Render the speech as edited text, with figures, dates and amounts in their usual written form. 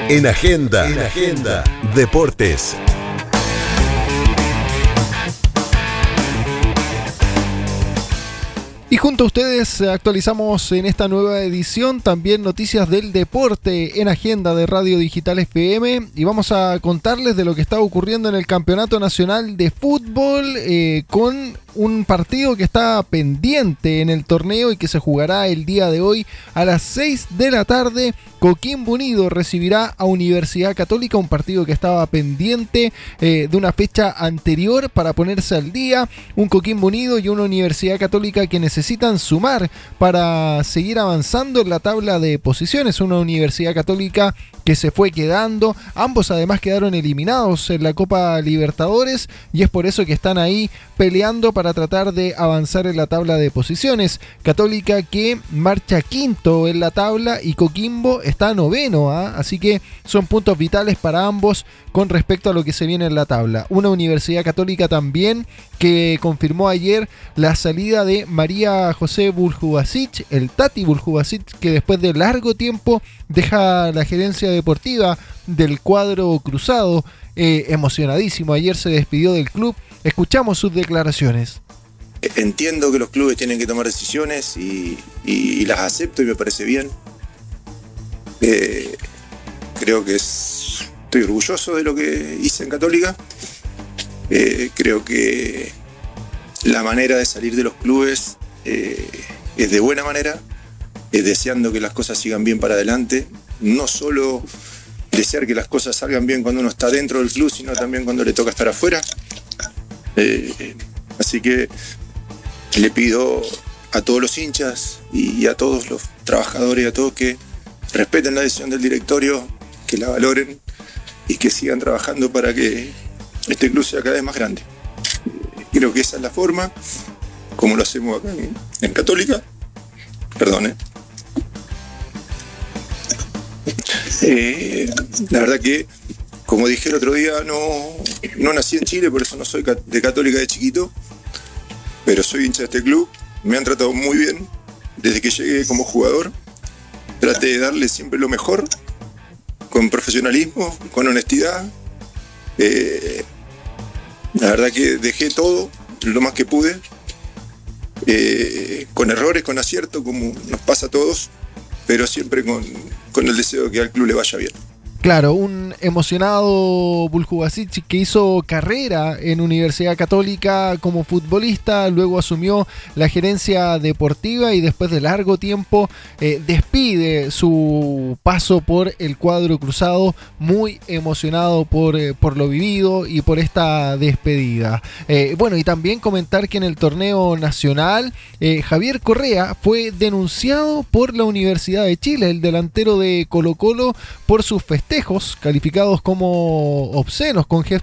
En Agenda, Deportes. Y junto a ustedes actualizamos en esta nueva edición también noticias del deporte en Agenda de Radio Digital FM, y vamos a contarles de lo que está ocurriendo en el Campeonato Nacional de Fútbol, con un partido que está pendiente en el torneo y que se jugará el día de hoy a las 6 de la tarde. Coquimbo Unido recibirá a Universidad Católica, un partido que estaba pendiente de una fecha anterior para ponerse al día. Un Coquimbo Unido y una Universidad Católica que necesitan sumar para seguir avanzando en la tabla de posiciones. Una Universidad Católica que se fue quedando, ambos además quedaron eliminados en la Copa Libertadores, y es por eso que están ahí peleando para tratar de avanzar en la tabla de posiciones. Católica que marcha quinto en la tabla y Coquimbo está noveno, así que son puntos vitales para ambos con respecto a lo que se viene en la tabla. Una Universidad Católica también que confirmó ayer la salida de María José Buljubasic, el Tati Buljubasic, que después de largo tiempo deja la gerencia deportiva del cuadro cruzado. Emocionadísimo, ayer se despidió del club. Escuchamos sus declaraciones. Entiendo que los clubes tienen que tomar decisiones y las acepto y me parece bien. Creo que estoy orgulloso de lo que hice en Católica. Creo que la manera de salir de los clubes es de buena manera, deseando que las cosas sigan bien para adelante, no solo desear que las cosas salgan bien cuando uno está dentro del club, sino también cuando le toca estar afuera. Así que le pido a todos los hinchas y a todos los trabajadores, a todos, que respeten la decisión del directorio, que la valoren y que sigan trabajando para que este club sea cada vez más grande. Creo que esa es la forma, como lo hacemos acá en Católica. Perdón. La verdad que, como dije el otro día, no nací en Chile, por eso no soy de Católica de chiquito, pero soy hincha de este club. Me han tratado muy bien desde que llegué como jugador. Traté de darle siempre lo mejor, con profesionalismo, con honestidad. La verdad que dejé todo lo más que pude, con errores, con acierto, como nos pasa a todos, pero siempre con el deseo de que al club le vaya bien. Claro, un emocionado Buljubasic que hizo carrera en Universidad Católica como futbolista, luego asumió la gerencia deportiva y después de largo tiempo despide su paso por el cuadro cruzado, muy emocionado por lo vivido y por esta despedida. Bueno, y también comentar que en el torneo nacional Javier Correa fue denunciado por la Universidad de Chile, el delantero de Colo-Colo, por sus festejos calificados como obscenos, con